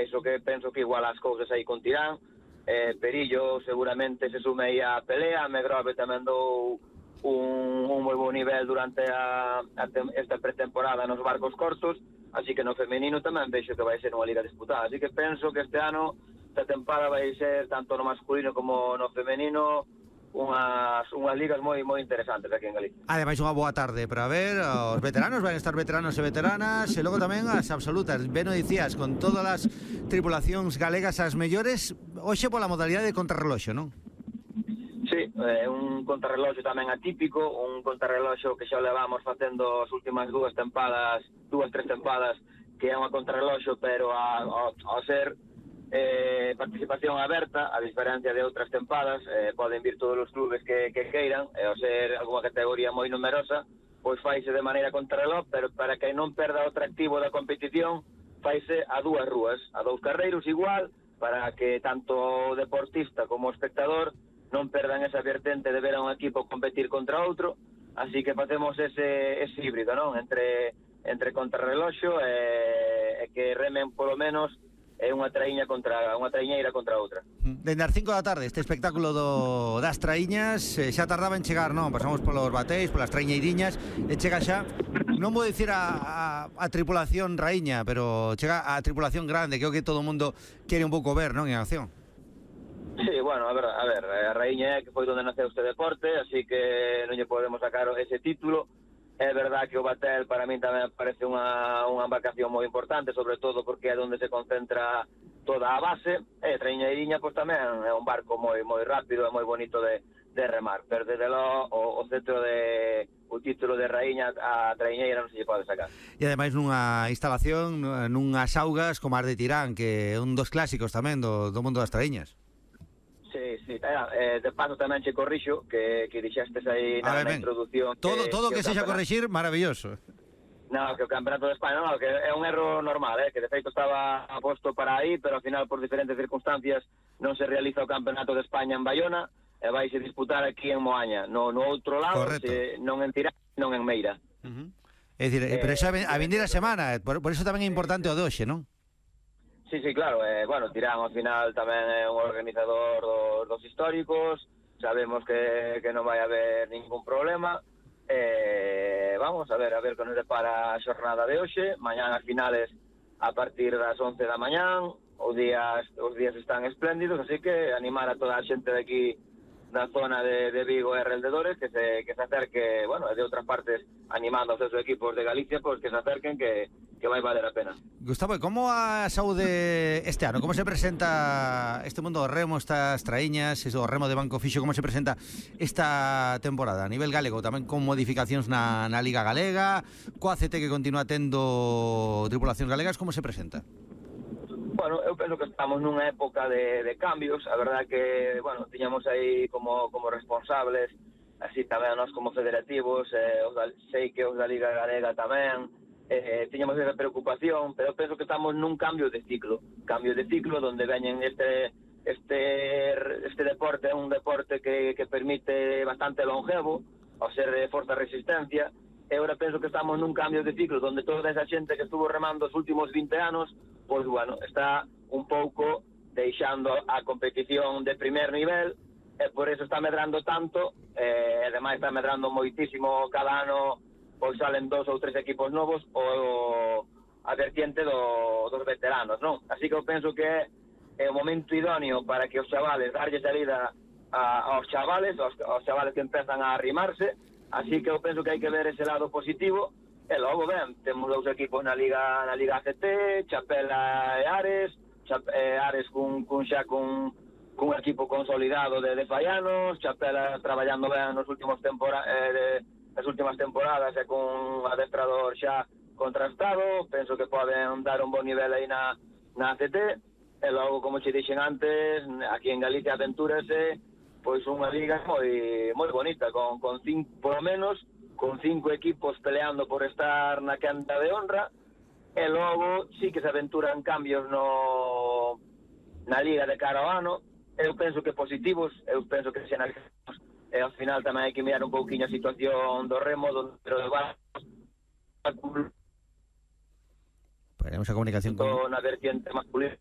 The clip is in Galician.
iso que penso que igual as cousas aí con Tirán. Perillo seguramente se sume aí a pelea, Megrove tamén dou un moi bo nivel durante esta pretemporada nos barcos cortos, así que no femenino tamén vexo que vai ser unha liga disputada, así que penso que este ano esta temporada vai ser tanto no masculino como no femenino unhas ligas moi interesantes aquí en Galicia. Ademais unha boa tarde para ver os veteranos, van estar veteranos e veteranas, e logo tamén as absolutas. Ben o dicías, con todas as tripulacións galegas as mellores, hoxe pola modalidade de contrarreloxo, non? Sí, un contrarreloxo tamén atípico, un contrarreloxo que xa levamos facendo as últimas dúas, tres tempadas, que é unha contrarreloxo, pero ao ser participación aberta, a diferencia de outras tempadas, poden vir todos os clubes que queiran, e ao ser alguna categoría moi numerosa, pois faise de maneira contrarreloj, pero para que non perda o atractivo da competición, faise a dúas rúas, a dous carreiros igual, para que tanto o deportista como o espectador non perdan esa vertente de ver a un equipo competir contra outro, así que facemos ese híbrido, non? Entre contrarreloxo e que remen polo menos unha traiñeira contra outra. Dende as 5 da tarde, este espectáculo das traíñas xa tardaba en chegar, non? Pasamos polos bateis, polas traiñeiriñas, e chega xa, non vou dicir a tripulación raíña, pero chega a tripulación grande, que é o que todo o mundo quere un pouco ver, non? En acción. Sí, bueno, a ver, a raíña é que foi onde naceu este deporte, así que non lle podemos sacar ese título. É verdad que o batel para min tamén parece unha embarcación moi importante, sobre todo porque é onde se concentra toda a base, e Traiñeiriña pois tamén é un barco moi rápido e moi bonito de remar, pero desde logo o título de raíña a traiñeira non se lle pode sacar. E ademais nunha instalación, nunhas augas como as de Tirán, que é un dos clásicos tamén do mundo das traíñas. Sí. De paso tamén che corrixo que dixestes aí na introducción todo que sexa corrixir, maravilloso. No, que o Campeonato de España que é un erro normal, que de feito estaba posto para aí, pero ao final por diferentes circunstancias non se realiza o Campeonato de España en Baiona e vaise disputar aquí en Moaña, no outro lado, non en Tirán, non en Meira. É dicir, pero xa a vindeira semana, por iso tamén é importante o de hoxe, non? Sí, claro, bueno, Tirán ao final tamén é un organizador dos históricos, sabemos que non vai haber ningún problema, vamos a ver que nos depara a xornada de hoxe, mañán as finales a partir das 11 da mañán, os días están espléndidos, así que animar a toda a xente de aquí da zona de Vigo e alrededores que se acerque, bueno, de outras partes animando aos seus equipos de Galicia, pois que se acerquen, que vai valer a pena. Gustavo, como a saúde este ano? Como se presenta este mundo do remo, estas traíñas, o remo de Banco Fixo, como se presenta esta temporada a nivel galego, tamén con modificacións na Liga Galega, coa ACT que continúa tendo tripulacións galegas, como se presenta? Bueno, eu penso que estamos nunha época de cambios, a verdad que, bueno, tiñamos aí como responsables, así tamén nós como federativos, sei que os da Liga Galega tamén, tiñamos esa preocupación, pero penso que estamos nun cambio de ciclo donde veñen este deporte, é un deporte que permite bastante longevo, ao ser de forza resistencia, e agora penso que estamos nun cambio de ciclo donde toda esa xente que estuvo remando os últimos 20 anos, pois, bueno, está un pouco deixando a competición de primer nivel, e por eso está medrando tanto, e ademais está medrando moitísimo cada ano, pois salen 2 ou 3 equipos novos, ou a vertiente dos veteranos, non? Así que eu penso que é o momento idóneo para que os chavales, darlle salida aos chavales que empezan a arrimarse, así que eu penso que hai que ver ese lado positivo, e logo, ben, temos 2 equipos na Liga ACT, Chapela e Ares, Ares cun equipo consolidado de faianos, Chapela traballando ben nas últimas temporadas e cun adestrador xa contrastado, penso que poden dar un bon nivel aí na ACT, e logo, como che dixen antes, aquí en Galicia aventúrase pois unha liga moi bonita, con polo menos con 5 equipos peleando por estar na quenda de honra, e logo sí que se aventuran cambios na liga de cara ao ano. Eu penso que positivos, eu penso que se analizamos, e ao final tamén hai que mirar un pouquinho a situación do remo, pero do Tenemos a comunicación con na vertiente masculina.